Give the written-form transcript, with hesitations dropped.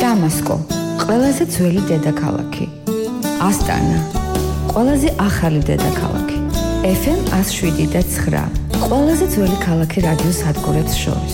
დამასკო, ყველაზე ძველი დედაქალაქი. ასტანა, ყველაზე ახალი დედაქალაქი. FM 107.9, ყველაზე ძველი ქალაქი რადიო სადგურებს შორის.